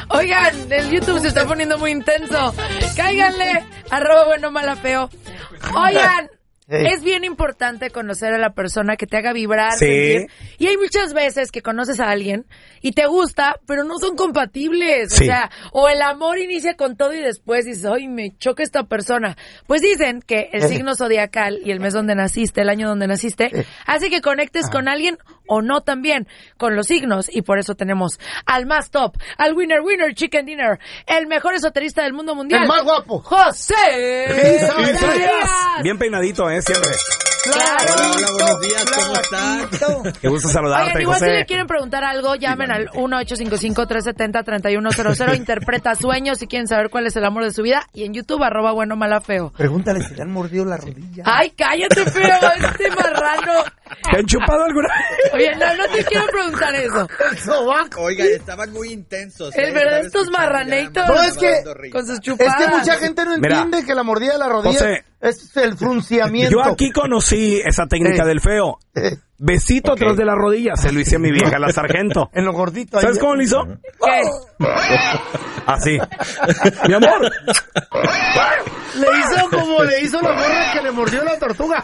Oigan, el YouTube se está poniendo muy intenso. Cáiganle, @buenomalafeo. Oigan, es bien importante conocer a la persona que te haga vibrar, sentir. Y hay muchas veces que conoces a alguien y te gusta, pero no son compatibles. O sea, o el amor inicia con todo y después dices, ay, me choca esta persona. Pues dicen que el signo zodiacal y el mes donde naciste, el año donde naciste, hace que conectes con alguien o no también con los signos. Y por eso tenemos al más top, al winner chicken dinner, el mejor esoterista del mundo mundial. El más guapo. José Isaías. Bien peinadito, siempre. Claro. Hola, buenos días, ¿cómo están? Qué gusto saludarte, Oigan, igual José. si le quieren preguntar algo, llamen al 1-855-370-3100. Interpreta sueños si quieren saber cuál es el amor de su vida. Y en YouTube, @buenomalafeo. Pregúntale si le han mordido la rodilla. Ay, cállate, feo, este marrano. ¿Te han chupado alguna vez? Oye, no te quiero preguntar eso. Oigan, estaban muy intensos. Es verdad, estos marraneitos. No, es que con sus chupadas. Es que mucha gente no entiende que la mordida de la rodilla José, es el frunciamiento. Yo aquí conocí esa técnica del feo. Besito atrás de la rodilla. Se lo hice a mi vieja, la sargento. En lo gordito. ¿Sabes cómo lo hizo? ¿Qué? Así. Mi amor. Le hizo como le hizo la morra que le mordió la tortuga.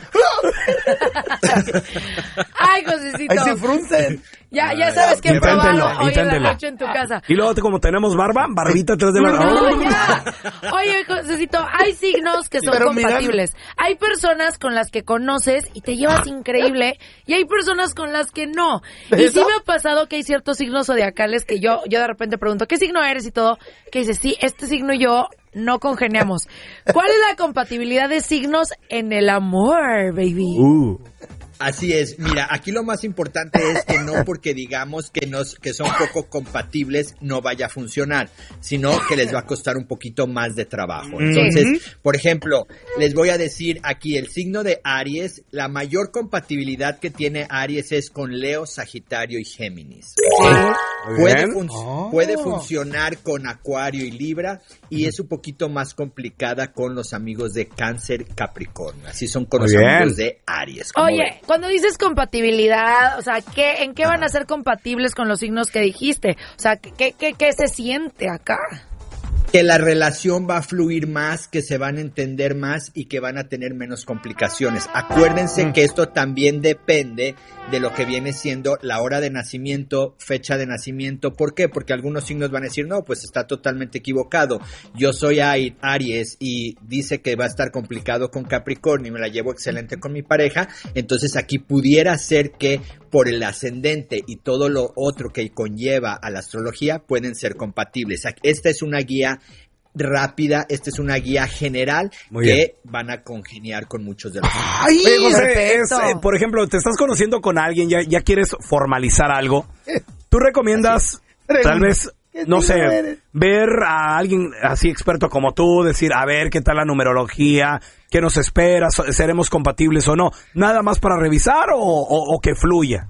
Ay, Josecito. Ahí se fruncen. Ya sabes que Inténtenlo, probaron hoy en la inténtenlo. noche en tu casa. Y luego, como tenemos barba, barbita atrás de la No, ya. Oye, Josecito, hay signos que son Pero compatibles. Hay personas con las que conoces y te llevas increíble, y hay personas con las que no. Y sí me ha pasado que hay ciertos signos zodiacales que yo de repente pregunto, ¿qué signo eres? Y todo, que dices, sí, este signo y yo no congeniamos. ¿Cuál es la compatibilidad de signos en el amor, baby? Así es, mira, aquí lo más importante es que no porque digamos que son poco compatibles no vaya a funcionar, sino que les va a costar un poquito más de trabajo. Entonces, por ejemplo, les voy a decir aquí, el signo de Aries, la mayor compatibilidad que tiene Aries es con Leo, Sagitario y Géminis. Puede funcionar con Acuario y Libra, y es un poquito más complicada con los amigos de Cáncer, Capricornio. Así son con los amigos de Aries. Oye, cuando dices compatibilidad, o sea, ¿en qué van a ser compatibles con los signos que dijiste? O sea, ¿qué se siente acá? Que la relación va a fluir más, que se van a entender más y que van a tener menos complicaciones. Acuérdense que esto también depende de lo que viene siendo la hora de nacimiento, fecha de nacimiento. ¿Por qué? Porque algunos signos van a decir, no, pues está totalmente equivocado. Yo soy Aries y dice que va a estar complicado con Capricornio y me la llevo excelente con mi pareja. Entonces aquí pudiera ser que por el ascendente y todo lo otro que conlleva a la astrología pueden ser compatibles. Esta es una guía rápida, esta es una guía general que van a congeniar con muchos de los... ¡Ay! Por ejemplo, te estás conociendo con alguien, ya quieres formalizar algo. ¿Tú recomiendas tal vez, no sé, ver a alguien así experto como tú, decir, a ver qué tal la numerología, qué nos espera, seremos compatibles o no? ¿Nada más para revisar o que fluya?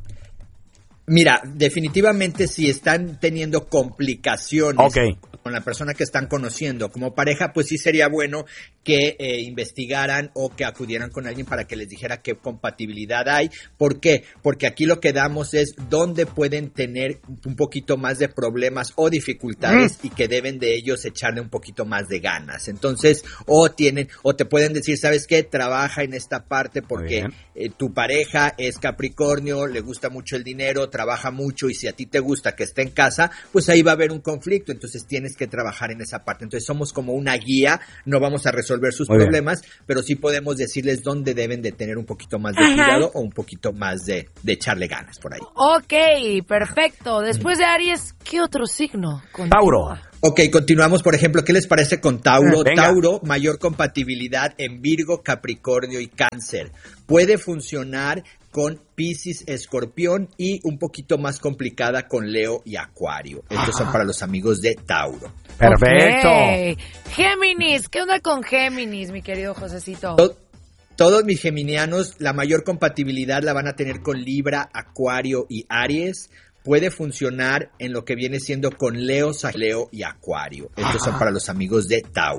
Mira, definitivamente si están teniendo complicaciones con la persona que están conociendo como pareja, pues sí sería bueno que investigaran o que acudieran con alguien para que les dijera qué compatibilidad hay. ¿Por qué? Porque aquí lo que damos es dónde pueden tener un poquito más de problemas o dificultades y que deben de ellos echarle un poquito más de ganas. Entonces, o te pueden decir, ¿sabes qué? Trabaja en esta parte porque tu pareja es Capricornio, le gusta mucho el dinero, trabaja mucho, y si a ti te gusta que esté en casa, pues ahí va a haber un conflicto, entonces tienes que trabajar en esa parte. Entonces somos como una guía, no vamos a resolver sus problemas, pero sí podemos decirles dónde deben de tener un poquito más de cuidado o un poquito más de echarle ganas por ahí. Ok, perfecto. Después de Aries, ¿qué otro signo? Tauro. Ok, continuamos, por ejemplo, ¿qué les parece con Tauro? Tauro, mayor compatibilidad en Virgo, Capricornio y Cáncer. Puede funcionar con Piscis, Escorpión y un poquito más complicada con Leo y Acuario. Estos son para los amigos de Tauro. Perfecto. Okay. Géminis, ¿qué onda con Géminis, mi querido Josecito? Todos mis geminianos, la mayor compatibilidad la van a tener con Libra, Acuario y Aries. Puede funcionar en lo que viene siendo con Leo y Acuario. Estos son para los amigos de Tauro.